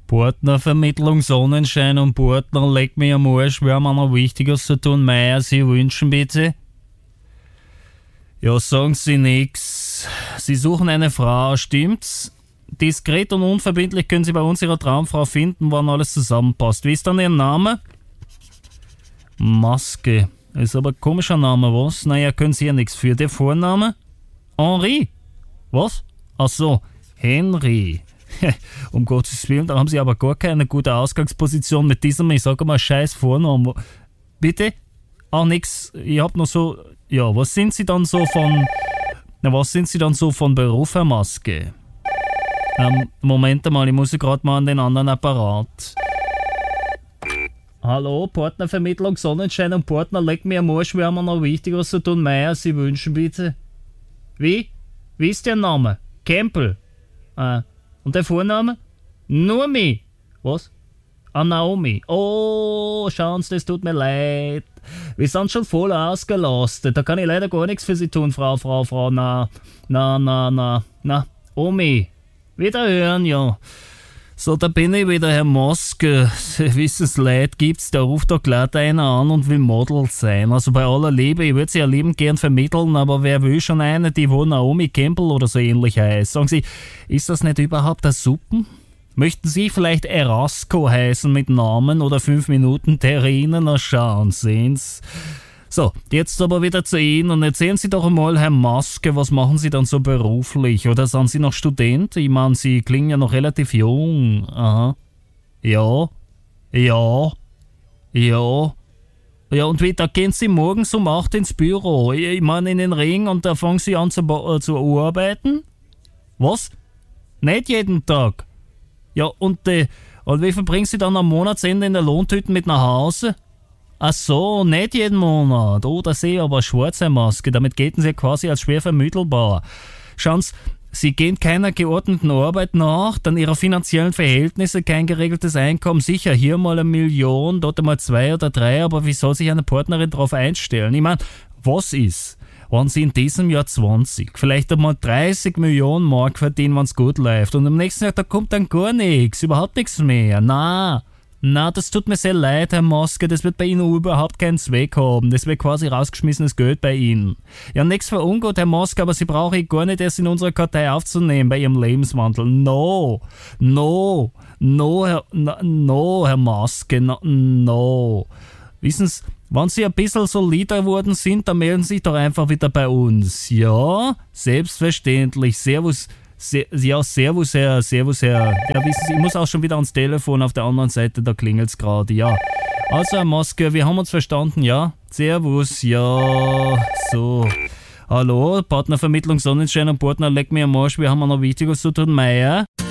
Partnervermittlung Sonnenschein und Partner, leg mir am Arsch, wir haben auch noch Wichtiges zu tun. Meier, Sie wünschen bitte? Ja, sagen Sie nix. Sie suchen eine Frau, stimmt's? Diskret und unverbindlich können Sie bei uns Ihre Traumfrau finden, wann alles zusammenpasst. Wie ist dann Ihr Name? Maske. Ist aber ein komischer Name, was? Naja, können Sie ja nichts für. Der Vorname? Henri. Was? Ach so, Henry. Um Gottes Willen, da haben Sie aber gar keine gute Ausgangsposition mit diesem, ich sage mal, scheiß Vornamen. Bitte? Auch nix. Ich hab noch so... Ja, was sind Sie dann so von Beruf, Herr Maske? Moment mal, ich muss gerade mal an den anderen Apparat. Hallo, Partnervermittlung, Sonnenschein und Partner, leg mir am Arsch, wir haben noch Wichtiges zu tun. Meier, Sie wünschen bitte? Wie? Wie ist der Name? Campbell. Und der Vorname? Naomi. Was? Naomi. Oh, schauen Sie, das tut mir leid. Wir sind schon voll ausgelastet. Da kann ich leider gar nichts für Sie tun, Frau. Na. Omi. Wiederhören, ja. So, da bin ich wieder, Herr Maske. Sie wissen es, Leid gibt's, da ruft doch glatt einer an und will Model sein. Also bei aller Liebe, ich würde sie ja liebend gern vermitteln, aber wer will schon eine, die wo Naomi Campbell oder so ähnlich heißt? Sagen Sie, ist das nicht überhaupt eine Suppen? Möchten Sie vielleicht Erasco heißen mit Namen oder 5 Minuten Terrine? Na schauen Sie's. So, jetzt aber wieder zu Ihnen und erzählen Sie doch einmal, Herr Maske, was machen Sie dann so beruflich? Oder sind Sie noch Student? Ich meine, Sie klingen ja noch relativ jung. Aha. Ja, und wie, da gehen Sie morgens um 8 ins Büro. Ich meine in den Ring und da fangen Sie an zu arbeiten? Was? Nicht jeden Tag? Ja, und wie viel bringen Sie dann am Monatsende in der Lohntüten mit nach Hause? Ach so, nicht jeden Monat. Oh, da sehe ich aber eine schwarze Maske. Damit gelten Sie quasi als schwer vermittelbar. Schauen Sie, Sie gehen keiner geordneten Arbeit nach, dann Ihrer finanziellen Verhältnisse, kein geregeltes Einkommen. Sicher, hier mal 1 Million, dort mal 2 oder 3, aber wie soll sich eine Partnerin darauf einstellen? Ich meine, was ist, wenn Sie in diesem Jahr 20, vielleicht einmal 30 Millionen Mark verdienen, wenn es gut läuft und am nächsten Jahr, da kommt dann gar nichts, überhaupt nichts mehr. Na, das tut mir sehr leid, Herr Maske, das wird bei Ihnen überhaupt keinen Zweck haben. Das wäre quasi rausgeschmissenes Geld bei Ihnen. Ja, nichts für ungut, Herr Maske, aber Sie brauche ich gar nicht erst in unsere Kartei aufzunehmen bei Ihrem Lebenswandel. No, Herr Maske, no. Wissen Sie, wenn Sie ein bisschen solider geworden sind, dann melden Sie sich doch einfach wieder bei uns. Ja, selbstverständlich. Servus, servus, Herr. Ja, wissen Sie, ich muss auch schon wieder ans Telefon auf der anderen Seite, da klingelt's gerade, ja. Also, Herr Maske, wir haben uns verstanden, ja? Servus, ja, so. Hallo, Partnervermittlung Sonnenschein und Partner, leck mir am Arsch, wir haben noch Wichtiges zu tun, Meier.